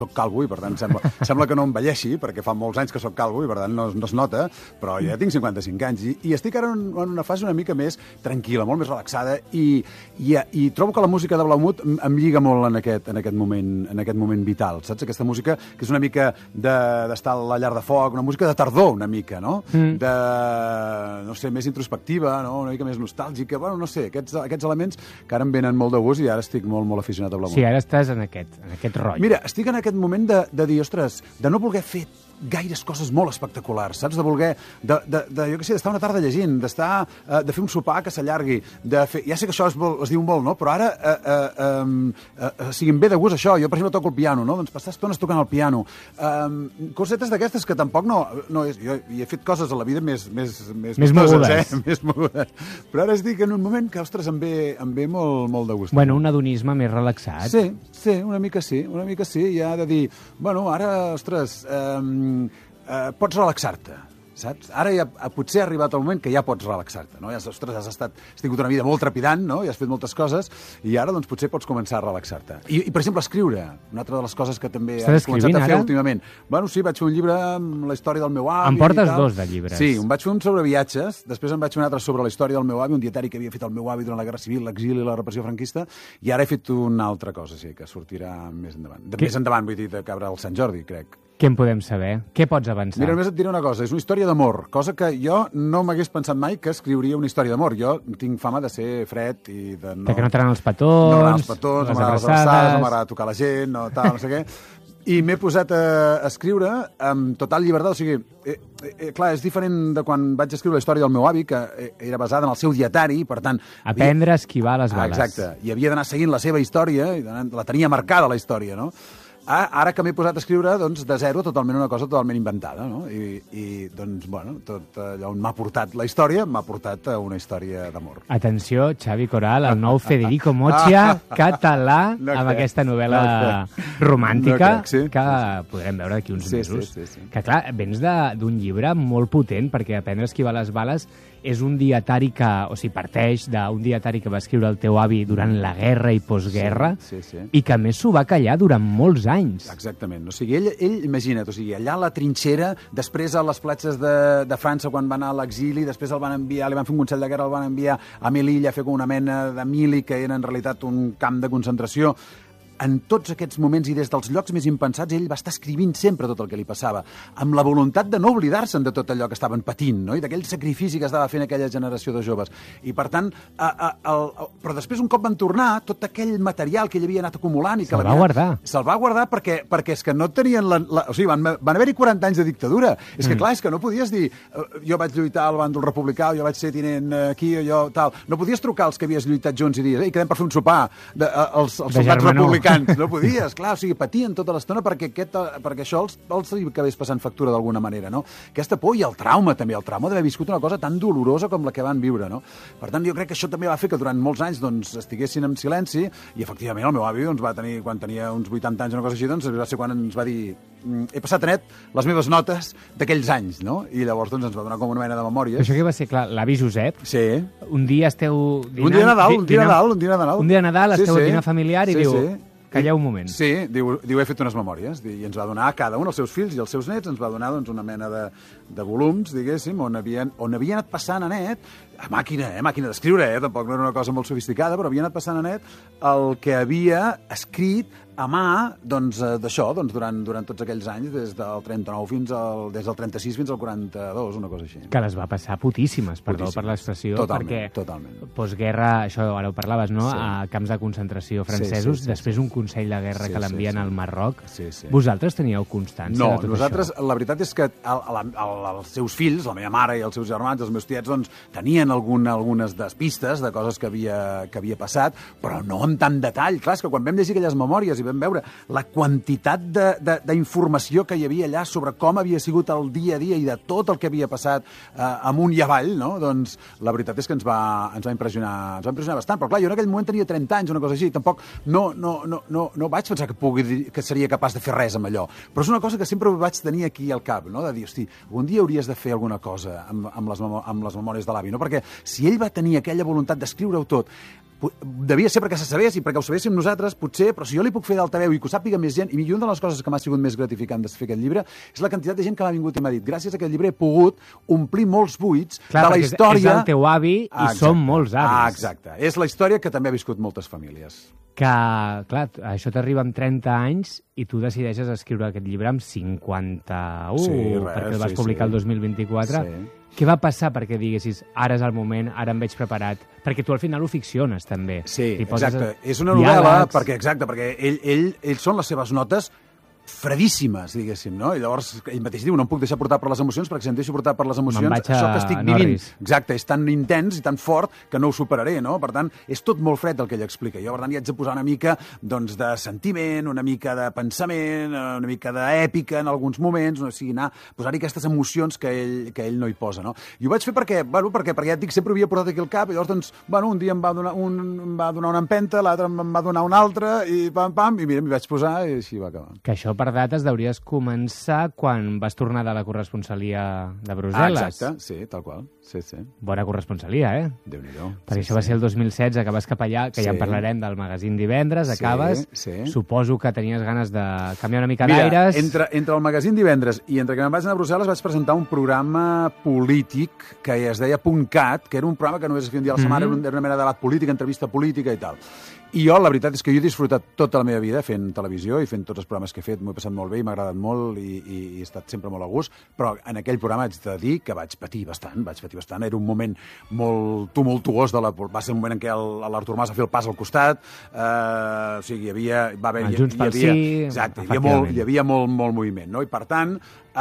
soc calvo i, per tant, sembla que no envelleixi, perquè fa molts anys que soc calvo i, per tant, no es nota, però ja tinc 55 anys i estic ara en una fase una mica més tranquil·la, molt més relaxada i trobo que la música de Blaumut em lliga molt en aquest moment vital, saps? Aquesta música que és una mica d'estar a la llar de foc, una música de tardor, una mica, no? De, no sé, més introspectiva, no? Una mica més nostàlgica, bueno, no sé, aquests elements que ara em venen molt de gust i ara estic molt, molt aficionat a Blaumut. Sí, ara estàs en aquest rotllo. Mira, estic en aquest moment de dir, ostres, de no voler fer gaires coses molt espectaculars, saps? De voler, jo què sé, d'estar una tarda llegint, de fer un sopar que s'allargui, de fer... Ja sé que això es diu molt, no? Però ara, siguin bé de gust això. Jo, per exemple, toco el piano, no? Doncs passar estones tocant el piano. Cosetes d'aquestes que tampoc no és... Jo he fet coses a la vida més mogudes. Més mogudes. Però ara estic en un moment que, ostres, em ve molt de gust. Bueno, un hedonisme més relaxat. Sí, una mica sí. I ha de dir, bueno, ara, ostres... pots relaxar-te, saps? Ara ja potser ha arribat el moment que ja pots relaxar-te, no? Ostres, has tingut una vida molt trepidant, no? I has fet moltes coses, i ara, doncs, potser pots començar a relaxar-te. I per exemple, escriure, una altra de les coses que també he començat a fer últimament. Bueno, sí, vaig fer un llibre amb la història del meu avi. Em portes dos de llibres. Sí, en vaig fer un sobre viatges, després en vaig fer un altre sobre la història del meu avi, un dietari que havia fet el meu avi durant la Guerra Civil, l'exili i la repressió franquista, i ara he fet una altra cosa, sí, que sortirà més endavant. Més endavant, vull dir, de cabre al Sant Jordi, crec. Què en podem saber? Què pots avançar? Mira, només et diré una cosa, és una història d'amor, cosa que jo no m'hagués pensat mai que escriuria una història d'amor. Jo tinc fama de ser fred i de no... Que no t'agraden els petons, no m'agraden els petons, no m'agraden les abraçades, no m'agrada tocar la gent, no tal, no sé què. I m'he posat a escriure amb total llibertat, o sigui, clar, és diferent de quan vaig escriure la història del meu avi, que era basada en el seu dietari, per tant... Aprendre a esquivar les bales. Exacte, i havia d'anar seguint la seva història, i la tenia marcada, la història, no? Ara que m'he posat a escriure, doncs, de zero, totalment una cosa totalment inventada, no? I doncs, bueno, tot allò on m'ha portat la història, m'ha portat a una història d'amor. Atenció, Xavi Coral, el nou Federico Mocha català, amb aquesta novel·la romàntica, que podrem veure d'aquí uns mesos. Que, clar, vens d'un llibre molt potent, perquè Aprendre a esquivar les bales és un dietari que, o sigui, parteix d'un dietari que va escriure el teu avi durant la guerra i postguerra, i que a més s'ho va callar durant molts anys. Exactament. O sigui, ell imagina't, o sigui, allà a la trinxera, després a les platges de França, quan va anar a l'exili, després el van enviar, li van fer un consell de guerra, el van enviar a Melilla a fer com una mena de mili, que era en realitat un camp de concentració. En tots aquests moments i des dels llocs més impensats, ell va estar escrivint sempre tot el que li passava, amb la voluntat de no oblidar-se'n de tot allò que estaven patint, no? I d'aquell sacrifici que estava fent aquella generació de joves. I, per tant, però després, un cop van tornar, tot aquell material que ell havia anat acumulant... Se'l va guardar. Se'l va guardar perquè és que no tenien... O sigui, van haver-hi 40 anys de dictadura. És que, clar, és que no podies dir jo vaig lluitar al bàndol republicà, jo vaig ser tinent aquí, o jo tal... No podies trucar als que havies lluitat junts i dir, ei, quedem per fer un sopar, els soldats republicans. No podies, clar, o sigui, patien tota l'estona perquè això els acabés passant factura d'alguna manera, no? Aquesta por i el trauma, també, el trauma d'haver viscut una cosa tan dolorosa com la que van viure, no? Per tant, jo crec que això també va fer que durant molts anys, doncs, estiguessin en silenci i, efectivament, el meu avi, doncs, va tenir, quan tenia uns 80 anys o una cosa així, doncs, va ser quan ens va dir he passat net les meves notes d'aquells anys, no? I llavors, doncs, ens va donar com una mena de memòries. Això que va ser, clar, l'avi Josep, sí. Un dia esteu dinant... Un dia de Nadal. Un dia de Nadal esteu a dinar familiar i diu... Calleu un moment. Sí, diu, he fet unes memòries, i ens va donar a cada un, els seus fills i els seus nets, ens va donar doncs, una mena de volums, diguéssim, on havia anat passant a net, a màquina d'escriure, tampoc no era una cosa molt sofisticada, però havia anat passant a net el que havia escrit a mà, doncs, d'això, doncs, durant tots aquells anys, des del 36 fins al 42, una cosa així. Que les va passar putíssimes, perdó per l'expressió, totalment. Postguerra, això ara ho parlaves, no?, a camps de concentració francesos, després un consell de guerra que l'envien al Marroc. Vosaltres teníeu constància de tot això? No, nosaltres, la veritat és que els seus fills, la meva mare i els seus germans, els meus tiets, doncs, tenien algunes despistes de coses que havia passat, però no amb tant detall. Clar, és que quan vam llegir aquelles memòries i vam veure la quantitat d'informació que hi havia allà sobre com havia sigut el dia a dia i de tot el que havia passat amunt i avall, no? Doncs la veritat és que ens va impressionar bastant. Però clar, jo en aquell moment tenia 30 anys, una cosa així. Tampoc no vaig pensar que seria capaç de fer res amb allò. Però és una cosa que sempre vaig tenir aquí al cap, no? De dir, hosti, un dia hauries de fer alguna cosa amb les memòries de l'avi, no? Perquè si ell va tenir aquella voluntat d'escriure-ho tot, devia ser perquè se sabés i perquè ho sabéssim nosaltres, potser, però si jo li puc fer d'altaveu i que ho sàpiga més gent, i una de les coses que m'ha sigut més gratificant de fer aquest llibre és la quantitat de gent que m'ha vingut i m'ha dit gràcies a aquest llibre he pogut omplir molts buits de la història... És el teu avi i som molts avis. Exacte. És la història que també ha viscut moltes famílies. Que, clar, això t'arriba amb 30 anys i tu decideixes escriure aquest llibre amb 51, perquè el vas publicar el 2024. Sí. Què va passar perquè diguessis, ara és el moment, ara em veig preparat? Perquè tu al final ho ficciones, també. Sí, exacte. És una novel·la perquè ells són les seves notes fredíssimes, diguéssim, no? I llavors ell mateix diu, no em puc deixar portar per les emocions, perquè si em deixo portar per les emocions, això que estic vivint, exacte, és tan intens i tan fort que no ho superaré, no? Per tant, és tot molt fred el que ell explica. Jo, per tant, hi haig de posar una mica doncs, de sentiment, una mica de pensament, una mica d'èpica en alguns moments, o sigui, posar-hi aquestes emocions que ell no hi posa, no? I ho vaig fer perquè ja et dic, sempre havia portat aquí al cap, i llavors, doncs, un dia em va donar una empenta, l'altre em va donar una altra, i pam, i mira, m'hi vaig posar i així va acabar. Que això per dates deuries començar quan vas tornar de la corresponsalia de Brussel·les. Exacte, sí, tal qual. Sí. Bona corresponsalia, Déu-n'hi-do. Perquè això va ser el 2016, acabes cap allà, que ja en parlarem del magazín Divendres, acabes. Suposo que tenies ganes de canviar una mica d'aires. Entre el magazín Divendres i entre que me'n vaig anar a Brussel·les vaig presentar un programa polític que es deia .cat, que era un programa que només es feia un dia a la setmana, era una mena de debat polític, entrevista política i tal. I jo, la veritat és que jo he disfrutat tota la meva vida fent televisió i fent tots els programes que he fet, m'ho he passat molt bé i m'ha agradat molt i he estat sempre molt a gust, però en aquell programa haig de dir que vaig patir bastant. Era un moment molt tumultuós, va ser un moment en què l'Artur Mas va fer el pas al costat, o sigui, hi havia... El Junts pel Sí... Exacte, hi havia molt moviment, no? I per tant,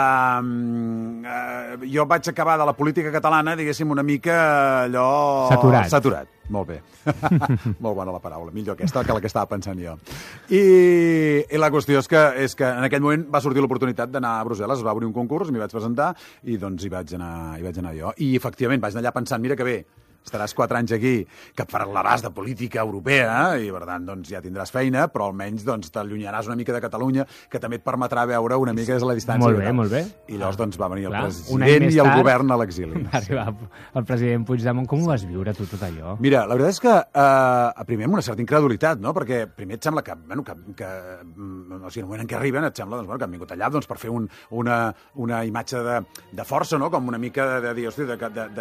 jo vaig acabar de la política catalana, diguéssim, una mica allò... Saturat. Molt bé. Molt bona la paraula. Millor aquesta que la que estava pensant jo. I la qüestió és que en aquell moment va sortir l'oportunitat d'anar a Brussel·les, es va obrir un concurs, m'hi vaig presentar i doncs hi vaig anar jo. I efectivament vaig anar allà pensant, mira que bé, estaràs 4 anys aquí, que parlaràs de política europea i, per tant, doncs, ja tindràs feina, però almenys doncs, t'allunyaràs una mica de Catalunya, que també et permetrà veure una mica des de la distància. Molt bé. I llavors doncs, va venir el president i el govern a l'exili. Va arribar el president Puigdemont. Com ho vas viure, tu, tot allò? Mira, la veritat és que primer amb una certa incredulitat, no? Perquè primer et sembla que o sigui, en el moment en què arriben et sembla que han vingut allà per fer una imatge de força, no? Com una mica de dir, hosti,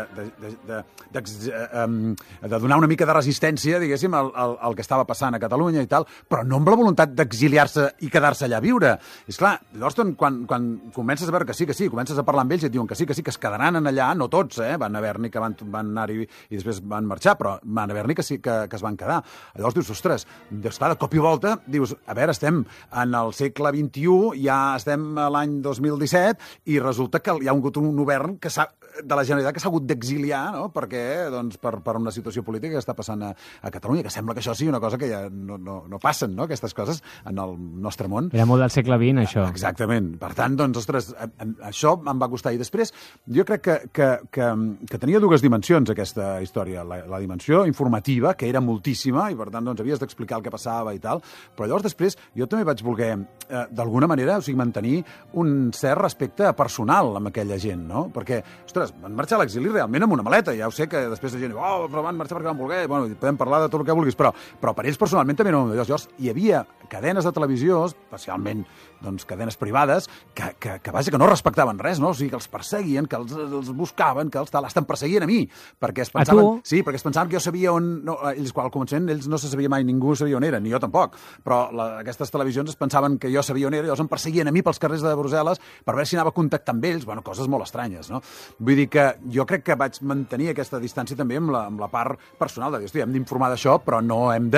de donar una mica de resistència, diguéssim, al que estava passant a Catalunya i tal, però no amb la voluntat d'exiliar-se i quedar-se allà a viure. És clar, llavors, quan comences a veure que sí, comences a parlar amb ells i et diuen que sí, que es quedaran allà, no tots, van haver-n'hi que van anar-hi i després van marxar, però van haver-n'hi que sí que es van quedar. Llavors dius, ostres, clar, de cop i volta, dius, a veure, estem en el segle XXI, ja estem a l'any 2017 i resulta que hi ha hagut un govern de la Generalitat que s'ha hagut d'exiliar, no? Perquè, doncs, per una situació política que està passant a Catalunya, que sembla que això sigui una cosa que ja no passen, no?, aquestes coses en el nostre món. Era molt del segle XX, això. Exactament. Per tant, doncs, ostres, això em va costar. I després, jo crec que tenia dues dimensions, aquesta història. La dimensió informativa, que era moltíssima, i per tant, doncs, havies d'explicar el que passava i tal, però llavors després jo també vaig voler, d'alguna manera, mantenir un cert respecte personal amb aquella gent, no? Perquè, ostres, van marxar a l'exili realment amb una maleta. Ja ho sé que després la gent diu, però van marxar perquè van voler. Bueno, podem parlar de tot el que vulguis, però per ells personalment també no. Llavors, hi havia cadenes de televisió, especialment doncs, cadenes privades, que no respectaven res, no? O sigui, que els perseguien, que els buscaven, que els estan perseguint a mi. Perquè es pensaven, sí, perquè es pensaven que jo sabia on... No, ells, quan al començament, ells no se sabia mai, ningú sabia on era, ni jo tampoc. Però aquestes televisions es pensaven que jo sabia on era, llavors em perseguien a mi pels carrers de Brussel·les per veure si anava a contactar amb ells. Bueno, coses molt estranyes, no? Vull dir que jo crec que vaig mantenir aquesta distància també amb la part personal de dir, hosti, hem d'informar d'això, però no hem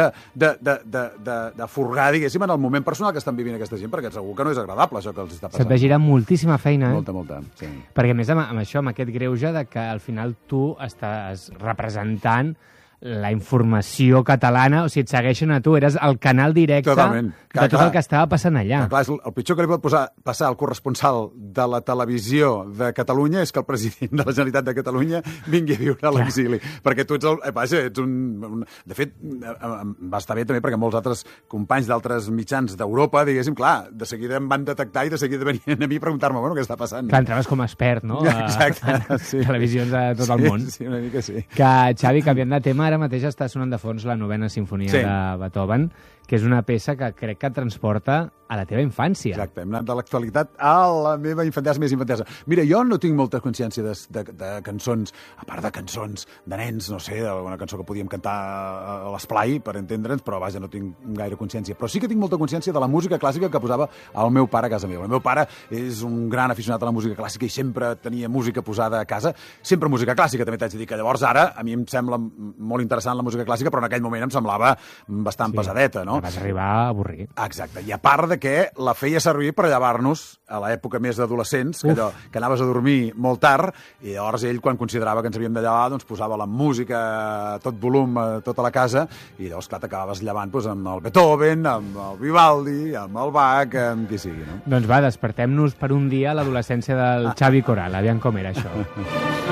de furgar, diguéssim, en el moment personal que estan vivint aquesta gent, perquè segur que no és agradable això que els està passant. Se't va girar moltíssima feina, Molta, sí. Perquè a més amb això, amb aquest greuge de que al final tu estàs representant la informació catalana, o sigui, et segueixen a tu, eres el canal directe de tot el que estava passant allà. Clar, el pitjor que li pot passar al corresponsal de la televisió de Catalunya és que el president de la Generalitat de Catalunya vingui a viure a l'exili. Perquè tu ets un... De fet, va estar bé també perquè molts altres companys d'altres mitjans d'Europa, diguéssim, clar, de seguida em van detectar i de seguida venien a mi a preguntar-me, bueno, què està passant? Clar, entraves com a expert, no? Exacte, sí. Televisions de tot el món. Sí, una mica sí. Que, Xavi, canviant de tema, ara mateix està sonant de fons la novena sinfonia de Beethoven, que és una peça que crec que et transporta a la teva infància. Exacte, hem anat de l'actualitat a la meva infantesa més infantesa. Mira, jo no tinc molta consciència de cançons, a part de cançons de nens, no sé, d'alguna cançó que podíem cantar a l'esplai, per entendre'ns, però vaja, no tinc gaire consciència. Però sí que tinc molta consciència de la música clàssica que posava el meu pare a casa meva. El meu pare és un gran aficionat a la música clàssica i sempre tenia música posada a casa, sempre música clàssica, també t'haig de dir que llavors ara a mi em sembla molt interessant la música clàssica, però en aquell moment em semblava bastant pesadeta, no? Vas arribar a avorrir. Exacte, i a part de que la feia servir per llevar-nos a l'època més d'adolescents, que anaves a dormir molt tard, i llavors ell, quan considerava que ens havíem de llevar, doncs posava la música a tot volum a tota la casa, i llavors, clar, t'acabaves llevant amb el Beethoven, amb el Vivaldi, amb el Bach, amb qui sigui, no? Doncs va, despertem-nos per un dia a l'adolescència del Xavi Coral, aviam com era això.